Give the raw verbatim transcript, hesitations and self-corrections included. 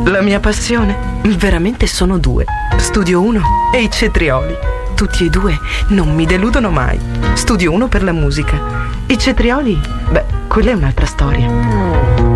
La mia passione? Veramente sono due. Studio uno e i cetrioli. Tutti e due non mi deludono mai. Studio uno per la musica. I cetrioli? Beh, quella è un'altra storia.